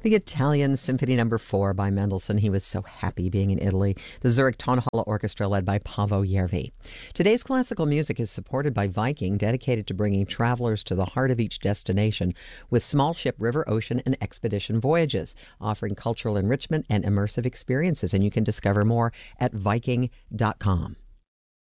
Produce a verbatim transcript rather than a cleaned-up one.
The Italian Symphony Number Four by Mendelssohn. He was so happy being in Italy. The Zurich Tonhalle Orchestra led by Paavo Järvi. Today's classical music is supported by Viking, dedicated to bringing travelers to the heart of each destination with small ship, river, ocean, and expedition voyages, offering cultural enrichment and immersive experiences. And you can discover more at Viking dot com.